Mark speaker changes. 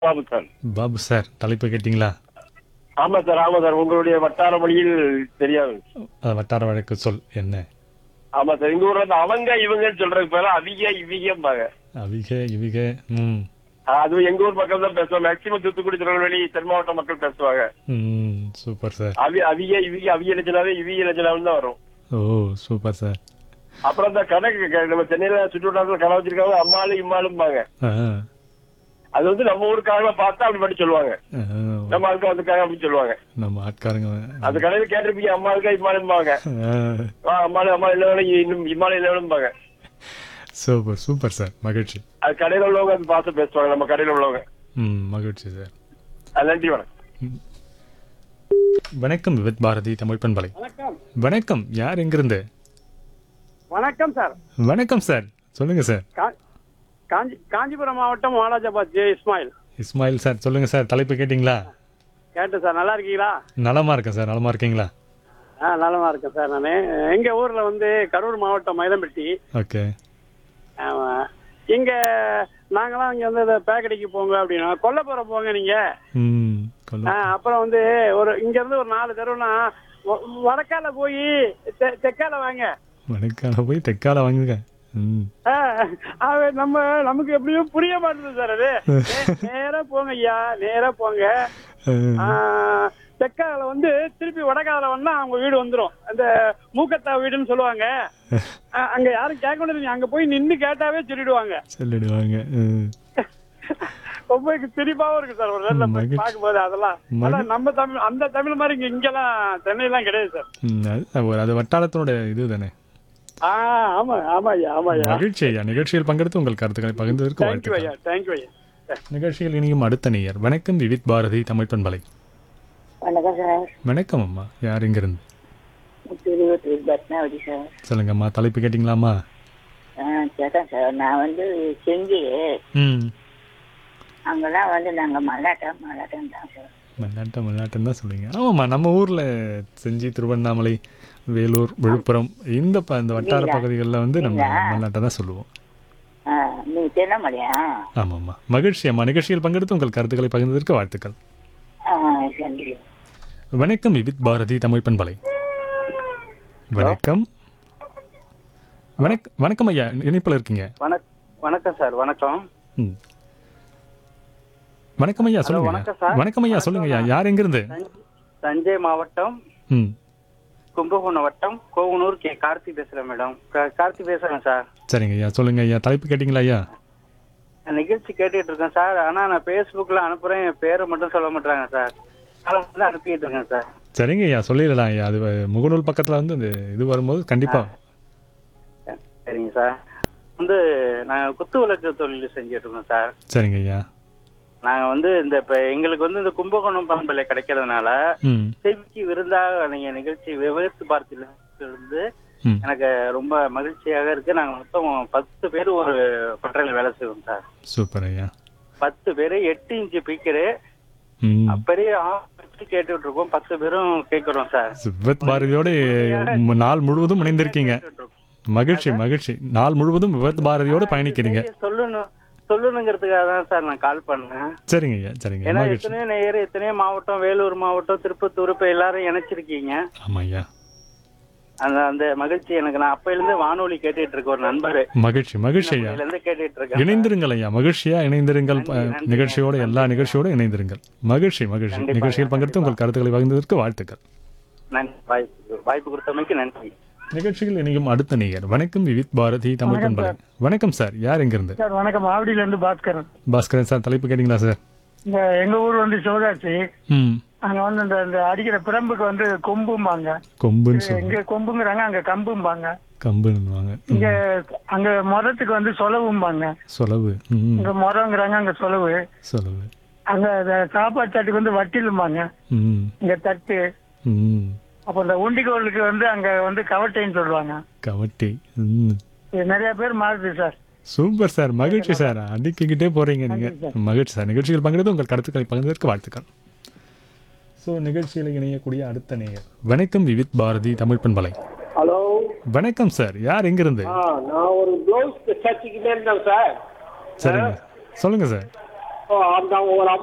Speaker 1: Babu sir.
Speaker 2: Babu sir, தலைப்பு கேட்டிங்களா?
Speaker 1: ஆமா சார், ஆமா சார். உங்களுடைய வட்டார மொழியில் தெரியாது.
Speaker 2: வட்டார வழக்கு சொல் என்ன?
Speaker 1: ஆமா சார், எங்க ஊர்ல இருந்து அவங்க இவங்கன்னு சொல்றதுக்கு பேர அவிக இவிகம்பாங்க.
Speaker 2: அவிக இவிக. ம்
Speaker 1: அது எங்க ஊர் மக்கள் தான் பேசுவாங்க. மேக்சிமம் தூத்துக்குடி, திருநெல்வேலி, தென் மாவட்ட மக்கள் பேசுவாங்க.
Speaker 2: ம் சூப்பர் சார்.
Speaker 1: அவிக இவிக, அவிக லட்சணாவே இவிக லட்சணாவும் தான் வரும்.
Speaker 2: ஓ சூப்பர் சார்.
Speaker 1: அப்புறம் இந்த கணக்கு நம்ம சென்னையில சுற்றுவட்டாரத்துல கடை வச்சிருக்காங்க, அம்மாளு இம்மாளும்பாங்க.
Speaker 2: ஆ,
Speaker 1: அது வந்து நம்ம ஊருக்காக பார்த்தா அப்படி மட்டும் சொல்லுவாங்க.
Speaker 2: ஆ,
Speaker 1: நம்ம ஆளுக்கு அதுக்காக அப்படி சொல்லுவாங்க.
Speaker 2: நம்ம ஆட்காரங்க.
Speaker 1: அந்த கடையில கேட்டிருப்பீங்க, அம்மாளுக்கா இம்மாளும்பாங்க. அம்மாளு அம்மா இல்ல இன்னும் இம்மாளு இல்லைம்பாங்க.
Speaker 2: சூப்பர் சூப்பர் சார், மகிழ்ச்சி.
Speaker 1: அது கடையில உள்ளவங்க அது பார்த்து பேசுவாங்க, நம்ம கடையில உள்ளவங்க.
Speaker 2: மகிழ்ச்சி சார்.
Speaker 1: அது நன்றி, வணக்கம்.
Speaker 2: வணக்கம் வித் பாரதி தமிழ் பண்பலை.
Speaker 3: வணக்கம்.
Speaker 2: வணக்கம், யார் எங்கிருந்து?
Speaker 3: வணக்கம் சார்.
Speaker 2: வணக்கம் சார், சொல்லுங்க சார்.
Speaker 3: காஞ்சிபுரம் மாவட்டம் வாலாஜாபாத் ஜே இஸ்மாயில்.
Speaker 2: இஸ்மாயில் சார், சொல்லுங்க சார். தலைப்பு கேட்டிங்களா?
Speaker 3: கேட்டு சார், நல்லா இருக்கீங்களா?
Speaker 2: நலமா இருக்கேன் சார், நலமா இருக்கீங்களா?
Speaker 3: நலமா இருக்கேன் சார். நான் எங்க ஊர்ல வந்து கரூர் மாவட்டம் மயிலம்பட்டி.
Speaker 2: ஓகே.
Speaker 3: ஆமா. இங்க நாங்களாம் இங்க வந்து பேக்கடிக்கு போங்க அப்படின்னா கொல்லப்புறம் போங்க நீங்க. அப்புறம் வந்து இங்க இருந்து ஒரு 4 தெருவுனா வடக்கால போய் தெற்கால வாங்க.
Speaker 2: வடக்கால போய் தெற்கால வாங்குங்க.
Speaker 3: நமக்கு எப்படியும் புரிய மாட்டேங்குது சார். அது நேரா போங்க ஐயா, நேரா போங்க. தெற்கால வந்து திருப்பி வடக்கால வந்தா அவங்க வீடு வந்துரும். அந்த மூக்கத்தா வீடுன்னு சொல்லுவாங்க. அங்க யாரும் கேட்க முடியாது, அங்க போய் நின்னு கேட்டாவே சொல்லிடுவாங்க. ரொம்ப சிரிப்பாவும் இருக்கு சார் ஒரு நேரத்துல பாக்கும்போது. அதெல்லாம் நம்ம தமிழ், அந்த தமிழ் மாதிரி இங்கெல்லாம் சென்னையெல்லாம் கிடையாது சார்.
Speaker 2: அது வட்டாரத்தோட இது தானே.
Speaker 3: ஆமா ஆமா ஐயா, ஆமா ஐயா.
Speaker 2: மகிழ்ச்சி ஐயா, நிகழ்ச்சியில் பங்கெடுத்து உங்கள் கருத்துக்களை பகிர்ந்ததற்கு வாழ்த்துக்கள்.
Speaker 3: தேங்க்யூ ஐயா.
Speaker 2: நிகழ்ச்சியில் இனியும் அடுத்த நேயர். வணக்கம் விவித் பாரதி தமிழ் பண்பலை.
Speaker 4: வணக்கம் சார்.
Speaker 2: வணக்கம் அம்மா, யார் எங்கிருந்து?
Speaker 4: பத்மாவதி சார்.
Speaker 2: சொல்லுங்க அம்மா, தலைப்பு கேட்டீங்களாம்மா?
Speaker 4: கேட்டேன் சார். நான் வந்து செஞ்சி, அங்கெல்லாம் வந்து நாங்க மல்லாட்டம் தான் சார்.
Speaker 2: மல்லாட்டம் தான் சொல்லுவீங்க. ஆமாம்மா, நம்ம ஊர்ல செஞ்சி, திருவண்ணாமலை, வேலூர், விழுப்புரம் இந்த வட்டார பகுதிகளில் வந்து நம்ம மல்லாட்டம் தான் சொல்லுவோம்.
Speaker 4: நீங்க திருவண்ணாமலையா?
Speaker 2: ஆமாம்மா, மகிழ்ச்சி அம்மா. நிகழ்ச்சியில் பங்கெடுத்து உங்கள் கருத்துக்களை பகிர்ந்ததற்கு வாழ்த்துக்கள். வணக்கம் விவித் பாரதி தமிழ் பண்பலை. வணக்கம். வணக்கம் ஐயா, இணைப்பில் இருக்கீங்க.
Speaker 3: வணக்கம் சார். வணக்கம்.
Speaker 2: வணக்கம் ஐயா, சொல்லுங்க. வணக்கம் ஐயா, சொல்லுங்க ஐயா, யார் எங்கிருந்து?
Speaker 3: தஞ்சை மாவட்டம், கும்பகோணம் வட்டம், கோவனூர் கார்த்தி பேசுறேன் மேடம். கார்த்தி பேசுறேன் சார்.
Speaker 2: சரிங்க ஐயா, சொல்லுங்க ஐயா. தலைப்பு கேட்டீங்களா ஐயா?
Speaker 3: நிகழ்ச்சி கேட்டுட்டு இருக்கேன் சார். ஆனா நான் பேஸ்புக்ல அனுப்புறேன், என் பேரை மட்டும் சொல்ல மாட்டாங்க சார். அனுப்பிட்டு இருக்கேன் சார்.
Speaker 2: சரிங்க ஐயா, சொல்லிடலாம் ஐயா. அது முகநூல் பக்கத்துல வந்து அந்த இது வரும்போது கண்டிப்பா.
Speaker 3: சரிங்க சார். வந்து நாங்க குத்து விளக்கு தொழில் செஞ்சுட்டு இருக்கோம் சார்.
Speaker 2: சரிங்க ஐயா.
Speaker 3: நாங்க வந்து இப்ப எங்களுக்கு வந்து இந்த கும்பகோணம் பண்பலை கிடைக்கிறதுனால செவிக்கு விருந்தாக நீங்க நிகழ்ச்சி விவரித்து பார்த்திலிருந்து எனக்கு ரொம்ப மகிழ்ச்சியாக இருக்கு. நாங்க மொத்தம் 10 பேர் ஒரு பட்டறையில வேலை செய்வோம் சார். சூப்பர் ஐயா. 10 பேரு 8 இன்ச்சு பீக்கரு பெரிய கேட்டுட்டு இருக்கோம். 10 பேரும் கேட்கிறோம் சார். விவித் பாரதியோட நாள் முழுவதும் இணைந்திருக்கீங்க. மகிழ்ச்சி மகிழ்ச்சி. நாள் முழுவதும் விவித் பாரதியோட பயணிக்கிறீங்க. சொல்லணுங்கிறதுக்காக தான் சார் நான் கால் பண்ணேன். சரிங்க ஐயா, சரிங்க. ஏன்னா எத்தனையோ நேயர், எத்தனையோ மாவட்டம், வேலூர் மாவட்டம், திருப்பத்தூர், இப்ப எல்லாரும் இணைச்சிருக்கீங்க. ஆமா ஐயா. அந்த மகிழ்ச்சி எனக்கு. நான் அப்பையிலிருந்து வானொலி கேட்டுட்டு இருக்க ஒரு நண்பர். மகிழ்ச்சி மகிழ்ச்சி ஐயா. கேட்டுட்டு இருக்கேன். இணைந்திருங்கள் ஐயா, மகிழ்ச்சியா இணைந்திருங்கள். நிகழ்ச்சியோட எல்லா நிகழ்ச்சியோட இணைந்திருங்கள். மகிழ்ச்சி மகிழ்ச்சி. நிகழ்ச்சியில் பங்கெடுத்து உங்கள் கருத்துக்களை பகிர்ந்ததற்கு வாழ்த்துக்கள். நன்றி. வாய்ப்பு கொடுத்தமைக்கு நன்றி. நிகழ்ச்சியில் இணையும் அடுத்த நேயர். வணக்கம் விவித் பாரதி தமிழ் பண்பலை. வணக்கம் சார், யார் எங்கிருந்து?
Speaker 5: சார் வணக்கம், ஆவடியில இருந்து பாஸ்கரன்.
Speaker 2: பாஸ்கரன் சார், தலைப்பு கேட்டீங்களா சார்?
Speaker 5: எங்க ஊர் வந்து சிவகாசி. அங்க வந்து இந்த அடிக்கிற பிரம்புக்கு வந்து கொம்பும்பாங்க.
Speaker 2: கொம்புன்னு
Speaker 5: இங்க கொம்புங்கிறாங்க, அங்க கம்பும்பாங்க.
Speaker 2: கம்புன்னு
Speaker 5: இங்க அங்க மரத்துக்கு வந்து சொலவும்பாங்க.
Speaker 2: சொலவு.
Speaker 5: இங்க மரங்கிறாங்க, அங்க சொலவு. சொலவு. அங்க சாப்பாடு தட்டுக்கு வந்து வட்டிலும்பாங்க. இங்க தட்டு. அப்ப இந்த உண்டிகோலுக்கு வந்து அங்க வந்து கவட்டைன்னு சொல்லுவாங்க. கவட்டை. நிறைய பேர் மாறுது சார். சூப்பர் சார், மகிழ்ச்சி சார். அடிக்கிட்டே போறீங்க நீங்க. மகிழ்ச்சி சார். நிகழ்ச்சியில் பங்கெடுத்து உங்கள் கருத்துக்களை பகிர்ந்ததற்கு வாழ்த்துக்கள். ஸோ நிகழ்ச்சியில் இணையக்கூடிய அடுத்த நேயர். வணக்கம் விவித் பாரதி தமிழ் பண்பலை.
Speaker 1: ஹலோ.
Speaker 2: வணக்கம் சார், யார் எங்கிருந்து?
Speaker 1: நான் ஒரு ப்ளவுஸ் தச்சுக்கிட்டே இருந்தேன் சார்.
Speaker 2: சரிங்க, சொல்லுங்க சார்.
Speaker 6: அந்த ஒரு